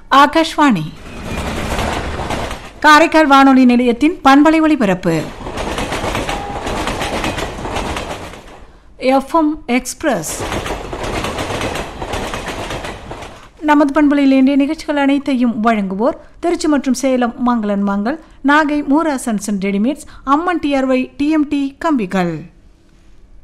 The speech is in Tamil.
ஆகாஷ்வாணி காரைக்கால் வானொலி நிலையத்தின் பண்பலை ஒலிபரப்பு எஃப்எம் எக்ஸ்பிரஸ். நமது பண்பலையில் இன்றைய நிகழ்ச்சிகள் அனைத்தையும் வழங்குவோர் திருச்சி மற்றும் சேலம் மங்களன் மங்கள், நாகை மூராசன்சன் ரெடிமேட்ஸ், அம்மன் டிஆர்ஒய் டிஎம்டி கம்பிகள்.